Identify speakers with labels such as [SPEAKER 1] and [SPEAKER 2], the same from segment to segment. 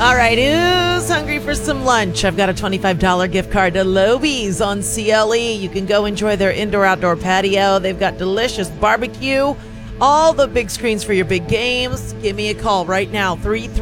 [SPEAKER 1] All right, who's hungry for some lunch? I've got a $25 gift card to Lobies on CLE. You can go enjoy their indoor-outdoor patio. They've got delicious barbecue, all the big screens for your big games. Give me a call right now,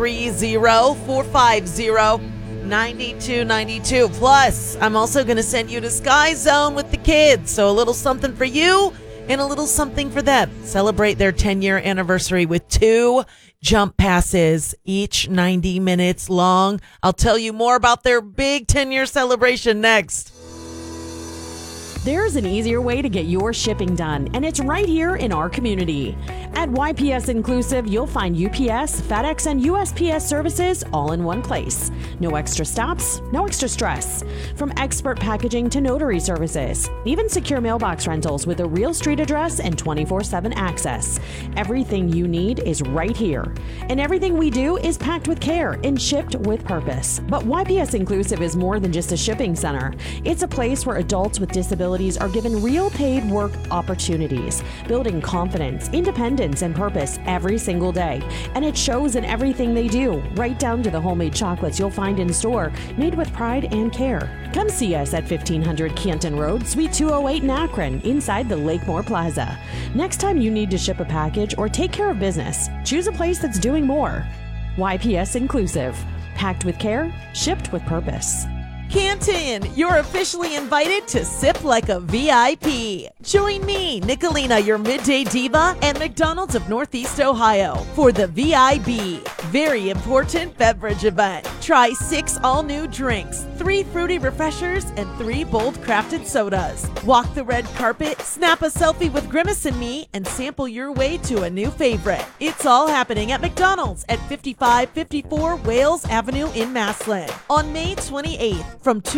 [SPEAKER 1] 330-450-9292. Plus, I'm also going to send you to Sky Zone with the kids. So a little something for you and a little something for them. Celebrate their 10-year anniversary with 2 jump passes, each 90 minutes long. I'll tell you more about their big 10-year celebration next.
[SPEAKER 2] There's an easier way to get your shipping done, and it's right here in our community. At YPS Inclusive, you'll find UPS, FedEx, and USPS services all in one place. No extra stops, no extra stress. From expert packaging to notary services, even secure mailbox rentals with a real street address and 24/7 access. Everything you need is right here. And everything we do is packed with care and shipped with purpose. But YPS Inclusive is more than just a shipping center. It's a place where adults with disabilities are given real paid work opportunities, building confidence, independence, and purpose every single day. And it shows in everything they do, right down to the homemade chocolates you'll find in store, made with pride and care. Come see us at 1500 Canton Road, Suite 208 in Akron, inside the Lakemore Plaza. Next time you need to ship a package or take care of business, choose a place that's doing more. YPS Inclusive. Packed with care, shipped with purpose.
[SPEAKER 1] Canton, you're officially invited to sip like a VIP. Join me, Nicolina, your midday diva, and McDonald's of Northeast Ohio for the VIB, very important beverage event. Try 6 all-new drinks, 3 fruity refreshers, and 3 bold crafted sodas. Walk the red carpet, snap a selfie with Grimace and me, and sample your way to a new favorite. It's all happening at McDonald's at 5554 Wales Avenue in Massillon on May 28th from 2